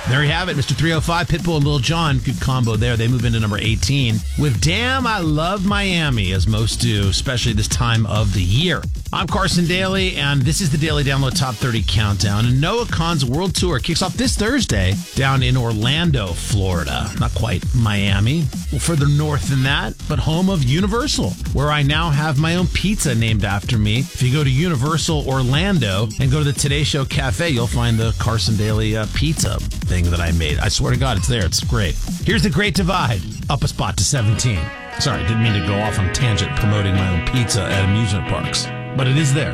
There you have it, Mr. 305, Pitbull and Lil Jon. Good combo there. They move into number 18 with Damn, I Love Miami, as most do, especially this time of the year. I'm Carson Daly, and this is the Daily Download Top 30 Countdown. And Noah Kahan's World Tour kicks off this Thursday down in Orlando, Florida. Not quite Miami, well, further north than that, but home of Universal, where I now have my own pizza named after me. If you go to Universal Orlando and go to the Today Show Cafe, you'll find the Carson Daly pizza thing that I made. I swear to God, it's there. It's great. Here's The Great Divide, up a spot to 17. Sorry, didn't mean to go off on tangent promoting my own pizza at amusement parks, but it is there.